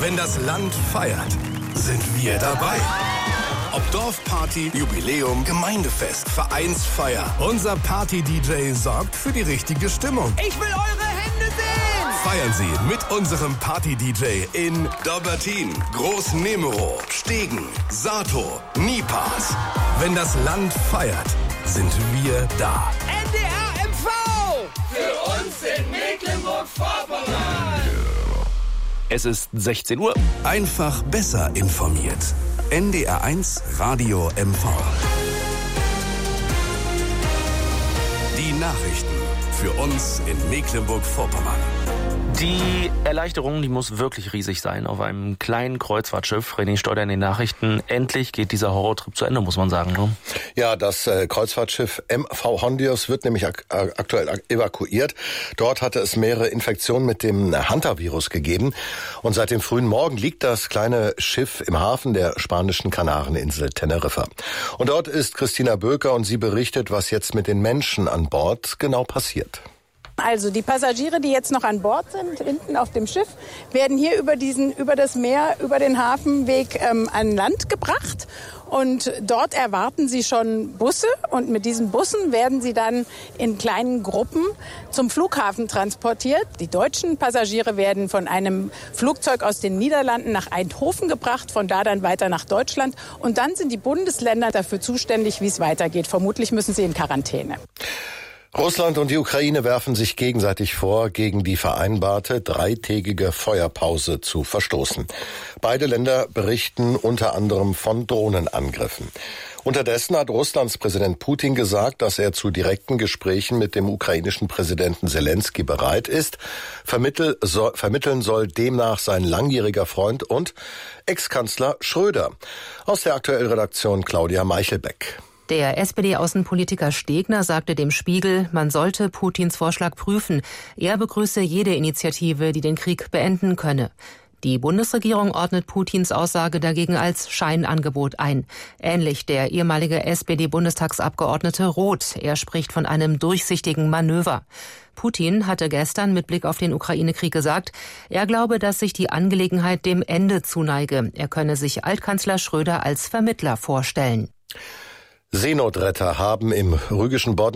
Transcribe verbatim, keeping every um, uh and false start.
Wenn das Land feiert, sind wir dabei. Ob Dorfparty, Jubiläum, Gemeindefest, Vereinsfeier. Unser Party-D J sorgt für die richtige Stimmung. Ich will eure Hände sehen! Feiern Sie mit unserem Party-D J in Dobbertin, Groß-Nemero, Stegen, Sato, Nipas. Wenn das Land feiert, sind wir da. N D R M V! Für uns in Mecklenburg-Vorpommern! Es ist sechzehn Uhr. Einfach besser informiert. N D R eins Radio M V. Die Nachrichten für uns in Mecklenburg-Vorpommern. Die Erleichterung, die muss wirklich riesig sein auf einem kleinen Kreuzfahrtschiff. René Steuder in den Nachrichten. Endlich geht dieser Horrortrip zu Ende, muss man sagen. Ne? Ja, das äh, Kreuzfahrtschiff M V Hondios wird nämlich ak- aktuell ak- evakuiert. Dort hatte es mehrere Infektionen mit dem Hunter-Virus gegeben. Und seit dem frühen Morgen liegt das kleine Schiff im Hafen der spanischen Kanareninsel Teneriffa. Und dort ist Christina Böker und sie berichtet, was jetzt mit den Menschen an Bord genau passiert. Also die Passagiere, die jetzt noch an Bord sind, hinten auf dem Schiff, werden hier über diesen, über das Meer, über den Hafenweg ähm, an Land gebracht. Und dort erwarten sie schon Busse. Und mit diesen Bussen werden sie dann in kleinen Gruppen zum Flughafen transportiert. Die deutschen Passagiere werden von einem Flugzeug aus den Niederlanden nach Eindhoven gebracht, von da dann weiter nach Deutschland. Und dann sind die Bundesländer dafür zuständig, wie es weitergeht. Vermutlich müssen sie in Quarantäne. Russland und die Ukraine werfen sich gegenseitig vor, gegen die vereinbarte dreitägige Feuerpause zu verstoßen. Beide Länder berichten unter anderem von Drohnenangriffen. Unterdessen hat Russlands Präsident Putin gesagt, dass er zu direkten Gesprächen mit dem ukrainischen Präsidenten Selenskyj bereit ist. Vermittel, so, vermitteln soll demnach sein langjähriger Freund und Ex-Kanzler Schröder. Aus der aktuellen Redaktion Claudia Meichelbeck. Der S P D-Außenpolitiker Stegner sagte dem Spiegel, man sollte Putins Vorschlag prüfen. Er begrüße jede Initiative, die den Krieg beenden könne. Die Bundesregierung ordnet Putins Aussage dagegen als Scheinangebot ein. Ähnlich der ehemalige S P D-Bundestagsabgeordnete Roth. Er spricht von einem durchsichtigen Manöver. Putin hatte gestern mit Blick auf den Ukraine-Krieg gesagt, er glaube, dass sich die Angelegenheit dem Ende zuneige. Er könne sich Altkanzler Schröder als Vermittler vorstellen. Seenotretter haben im rügischen Bodden